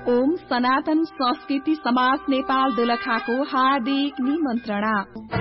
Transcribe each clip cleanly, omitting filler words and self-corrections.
ओम सनातन संस्कृति समाज नेपाल दोलखाको हार्दिक निमन्त्रणा।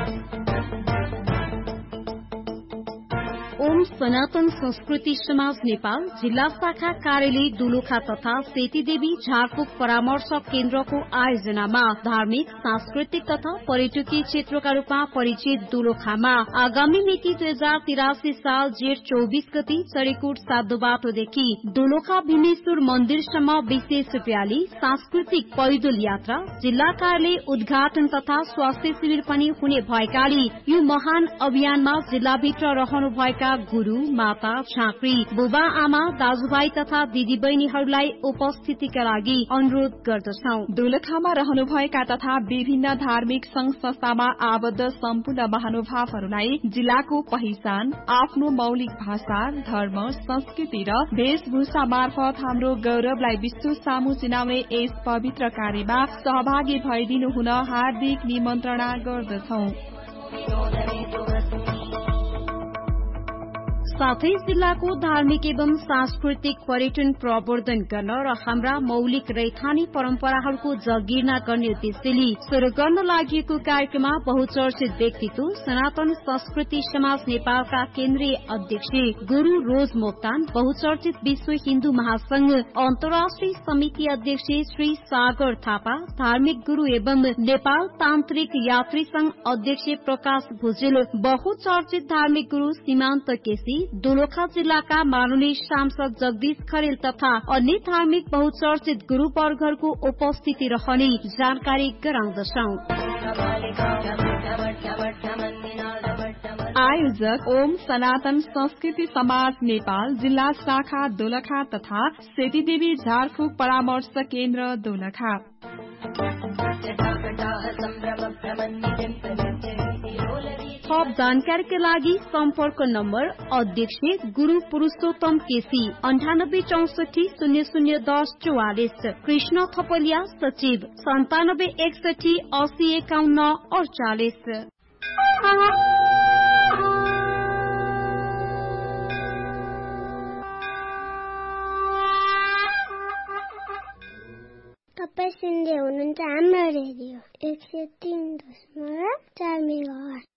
ओम सनातन संस्कृति समाज नेपाल जिल्ला शाखा कार्यालय दोलखा तथा सेतीदेवी झारफुक परामर्श केन्द्रको आयोजनामा धार्मिक सांस्कृतिक तथा पर्यटकीय क्षेत्रका रूपमा परिचित दोलखामा आगामी मिति 2083 साल जेठ 24 गते चरेकोट साधो बाटोदेखि दोलखा भीमेश्वर मन्दिरसम्म विशेष रयाली, सांस्कृतिक पैदल यात्रा, जिल्ला कार्यालय उद्घाटन तथा स्वास्थ्य शिविर पनि हुने भएकाले यो महान अभियानमा जिल्लाभित्र रहनुभएका गुरु, माता, झाँक्री, बुबा, आमा, दाजुभाइ तथा दिदी बहिनीहरूलाई उपस्थितिका लागि अनुरोध गर्दछौ। दोलखामा रहनुभएका तथा विभिन्न धार्मिक संघ संस्थामा आबद्ध सम्पूर्ण महानुभावहरूलाई जिल्लाको पहिचान, आफ्नो मौलिक भाषा, धर्म, संस्कृति र वेशभूषा मार्फत हाम्रो गौरवलाई विश्व सामु चिनाउने यस पवित्र कार्यमा सहभागी भइदिनु हुन हार्दिक निमन्त्रणा गर्दछौ। साथै जिल्लाको धार्मिक एवं सांस्कृतिक पर्यटन प्रवर्धन गर्न र हाम्रा मौलिक रैथानी परम्पराहरूको जगीर्ना गर्ने उद्देश्यले शुरू गर्न लागि कार्यक्रममा बहुचर्चित व्यक्तित्व सनातन संस्कृति समाज नेपालका केन्द्रीय अध्यक्ष गुरु रोज मोक्तान, बहुचर्चित विश्व हिन्दू महासंघ अन्तर्राष्ट्रिय समिति अध्यक्ष श्री सागर थापा, धार्मिक गुरु एवं नेपाल तान्त्रिक यात्री संघ अध्यक्ष प्रकाश भुजेल, बहुचर्चित धार्मिक गुरु सीमान्त केसी, दोलखा जिल्लाका माननीय सांसद जगदीश खरेल तथा अन्य धार्मिक बहुचर्चित गुरूवर्गहरूको उपस्थिति रहने जानकारी गराउँदछौ। आयोजक ओम सनातन संस्कृति समाज नेपाल जिल्ला शाखा दोलखा तथा सेतीदेवी झारफुक परामर्श केन्द्र दोलखा। थप जानकारीका लागि सम्पर्क नम्बर अध्यक्ष गुरु पुरुषोत्तम केसी 9864001044, कृष्ण थपलिया सचिव 9761805148। तपाईं सुन्दै हुनुहुन्छ हाम्रो रेडियो 103.4 मेगाहर्ज।